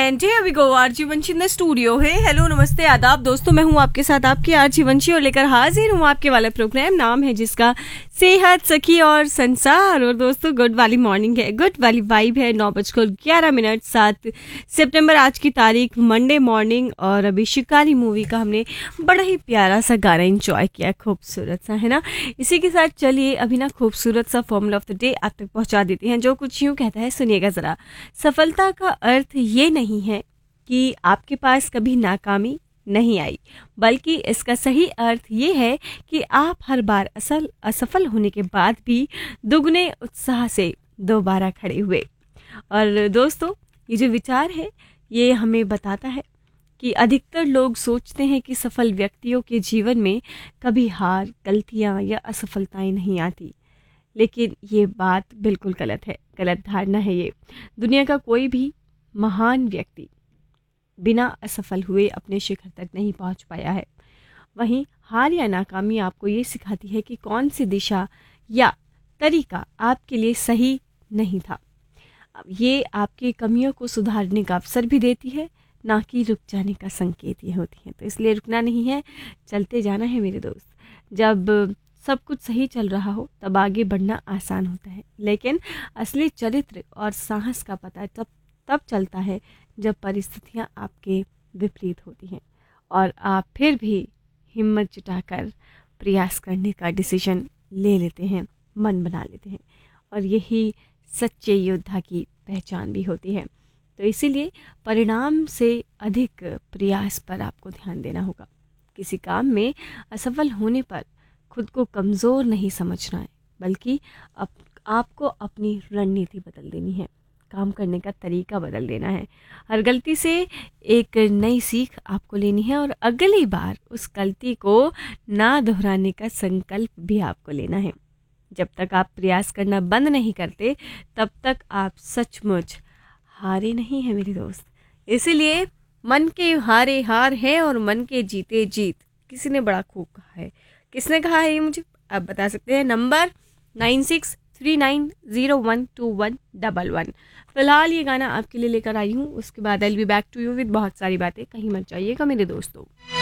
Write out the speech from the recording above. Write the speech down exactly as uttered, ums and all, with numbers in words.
And here we go, RG Banshi in the studio है। Hello नमस्ते आदाब दोस्तों, मैं हूं आपके साथ आपकी आरजी वंशी और लेकर हाजिर हूं आपके वाला प्रोग्राम, नाम है जिसका सेहत सखी और संसार। और दोस्तों गुड वाली मॉर्निंग है, गुड वाली वाइब है। नौ बजकर ग्यारह मिनट सात सितंबर आज की तारीख, मंडे मॉर्निंग। और अभी शिकारी मूवी का हमने बड़ा ही प्यारा सा गाना इंजॉय किया, खूबसूरत सा, है ना। इसी के साथ चलिए अभी ना खूबसूरत सा फॉर्मूला ऑफ द डे आप तक पहुंचा देते हैं, जो कुछ यूं कहता है, सुनिएगा जरा। सफलता का अर्थ ये नहीं है कि आपके पास कभी नाकामी नहीं आई, बल्कि इसका सही अर्थ ये है कि आप हर बार असल असफल होने के बाद भी दुगने उत्साह से दोबारा खड़े हुए। और दोस्तों ये जो विचार है ये हमें बताता है कि अधिकतर लोग सोचते हैं कि सफल व्यक्तियों के जीवन में कभी हार, गलतियां या असफलताएं नहीं आती, लेकिन ये बात बिल्कुल गलत है, गलत धारणा है ये। दुनिया का कोई भी महान व्यक्ति बिना असफल हुए अपने शिखर तक नहीं पहुंच पाया है। वहीं हार या नाकामी आपको ये सिखाती है कि कौन सी दिशा या तरीका आपके लिए सही नहीं था। ये आपकी कमियों को सुधारने का अवसर भी देती है, ना कि रुक जाने का संकेत ये होती है। तो इसलिए रुकना नहीं है, चलते जाना है मेरे दोस्त। जब सब कुछ सही चल रहा हो तब आगे बढ़ना आसान होता है, लेकिन असली चरित्र और साहस का पता तब तब चलता है जब परिस्थितियां आपके विपरीत होती हैं और आप फिर भी हिम्मत जुटाकर प्रयास करने का डिसीजन ले लेते हैं, मन बना लेते हैं। और यही सच्चे योद्धा की पहचान भी होती है। तो इसीलिए परिणाम से अधिक प्रयास पर आपको ध्यान देना होगा। किसी काम में असफल होने पर खुद को कमज़ोर नहीं समझना है, बल्कि अप, आपको अपनी रणनीति बदल देनी है, काम करने का तरीका बदल देना है। हर गलती से एक नई सीख आपको लेनी है और अगली बार उस गलती को ना दोहराने का संकल्प भी आपको लेना है। जब तक आप प्रयास करना बंद नहीं करते तब तक आप सचमुच हारे नहीं हैं मेरे दोस्त। इसीलिए मन के हारे हार है और मन के जीते जीत। किसी ने बड़ा खूब कहा है, किसने कहा है ये मुझे आप बता सकते हैं। Number nine six three nine zero one two one double one. फिलहाल ये गाना आपके लिए लेकर आई हूँ, उसके बाद I will be back to you with बहुत सारी बातें। कहीं मत जाइएगा मेरे दोस्तों।